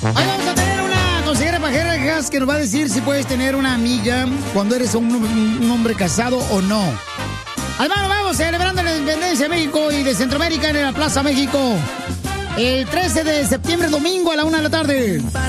Hoy vamos a tener una consejera parejas que nos va a decir si puedes tener una amiga cuando eres un hombre casado o no. Además, vamos celebrando la independencia de México y de Centroamérica en la Plaza México. El 13 de septiembre, domingo, a la 1 de la tarde.